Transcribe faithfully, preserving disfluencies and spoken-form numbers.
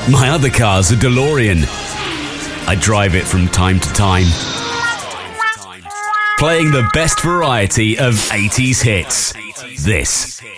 My other car's a DeLorean. I drive it from time to time, playing the best variety of eighties hits. This